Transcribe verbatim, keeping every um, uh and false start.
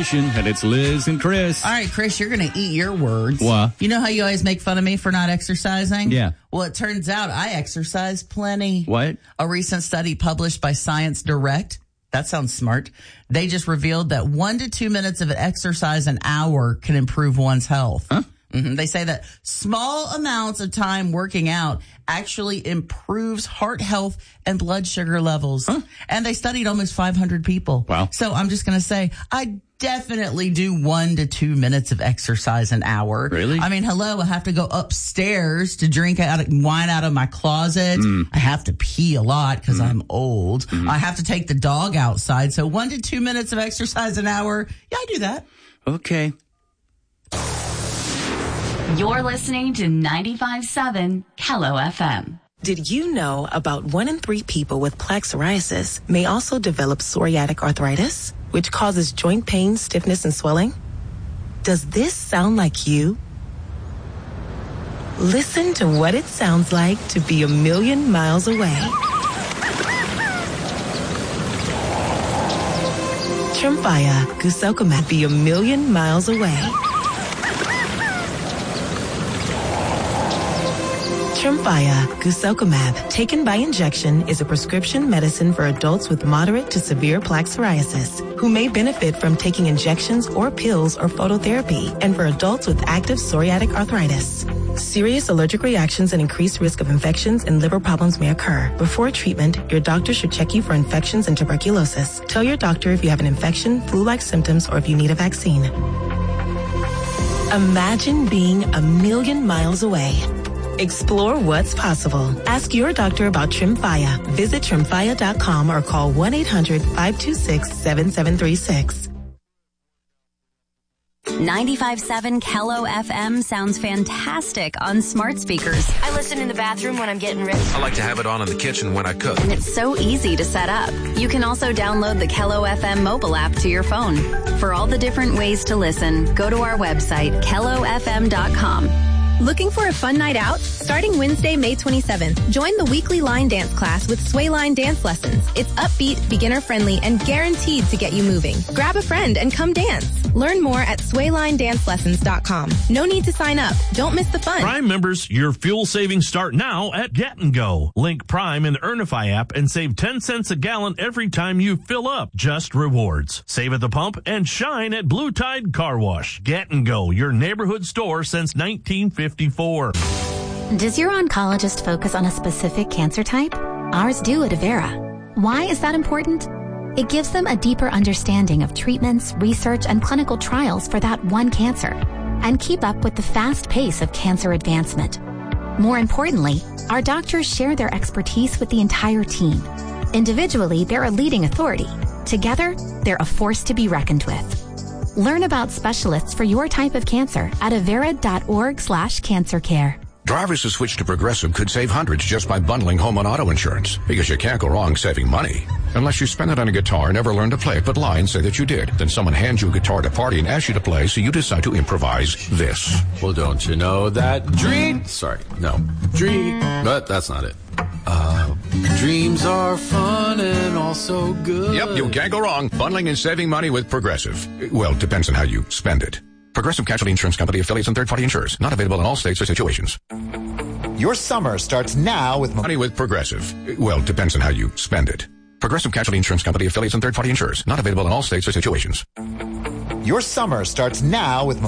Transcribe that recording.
Nation, and it's Liz and Chris. All right, Chris, you're going to eat your words. What? You know how you always make fun of me for not exercising? Yeah. Well, it turns out I exercise plenty. What? A recent study published by Science Direct, that sounds smart, they just revealed that one to two minutes of exercise an hour can improve one's health. Huh? Mm-hmm. They say that small amounts of time working out actually improves heart health and blood sugar levels. Huh? And they studied almost five hundred people. Wow. So I'm just going to say, I definitely do one to two minutes of exercise an hour. Really? I mean, hello, I have to go upstairs to drink out of, wine out of my closet. Mm. I have to pee a lot because mm. I'm old. Mm. I have to take the dog outside. So one to two minutes of exercise an hour. Yeah, I do that. Okay. You're listening to ninety-five point seven Kello F M. Did you know about one in three people with plaque psoriasis may also develop psoriatic arthritis, which causes joint pain, stiffness, and swelling? Does this sound like you? Listen to what it sounds like to be a million miles away. Tremfya guselkumab, be a million miles away. Tremfya guselkumab, taken by injection, is a prescription medicine for adults with moderate to severe plaque psoriasis who may benefit from taking injections or pills or phototherapy, and for adults with active psoriatic arthritis. Serious allergic reactions and increased risk of infections and liver problems may occur. Before treatment, your doctor should check you for infections and tuberculosis. Tell your doctor if you have an infection, flu-like symptoms, or if you need a vaccine. Imagine being a million miles away. Explore what's possible. Ask your doctor about Tremfya. Visit tremfya dot com or call one eight hundred five two six seven seven three six. ninety-five point seven Kello F M sounds fantastic on smart speakers. I listen in the bathroom when I'm getting ready. I like to have it on in the kitchen when I cook. And it's so easy to set up. You can also download the Kello F M mobile app to your phone. For all the different ways to listen, go to our website, kello f m dot com. Looking for a fun night out? Starting Wednesday, May twenty-seventh, join the weekly line dance class with Sway Line Dance Lessons. It's upbeat, beginner-friendly, and guaranteed to get you moving. Grab a friend and come dance. Learn more at sway line dance lessons dot com. No need to sign up. Don't miss the fun. Prime members, your fuel savings start now at Get and Go. Link Prime in the Earnify app and save ten cents a gallon every time you fill up. Just rewards. Save at the pump and shine at Blue Tide Car Wash. Get and Go, your neighborhood store since nineteen fifty-four. Does your oncologist focus on a specific cancer type? Ours do at Avera. Why is that important? It gives them a deeper understanding of treatments, research, and clinical trials for that one cancer, and keep up with the fast pace of cancer advancement. More importantly, our doctors share their expertise with the entire team. Individually, they're a leading authority. Together, they're a force to be reckoned with. Learn about specialists for your type of cancer at avera dot org slash cancer care. Drivers who switch to Progressive could save hundreds just by bundling home and auto insurance, because you can't go wrong saving money. Unless you spend it on a guitar and never learn to play it, but lie and say that you did. Then someone hands you a guitar at a party and asks you to play, so you decide to improvise this. Well, don't you know that dream... Sorry, no. Dream... But that's not it. Uh, dreams are fun and also good. Yep, you can't go wrong bundling and saving money with Progressive. Well, depends on how you spend it. Progressive Casualty Insurance Company, affiliates, and third-party insurers. Not available in all states or situations. Your summer starts now with money with Progressive. Well, depends on how you spend it. Progressive Casualty Insurance Company, affiliates, and third-party insurers. Not available in all states or situations. Your summer starts now with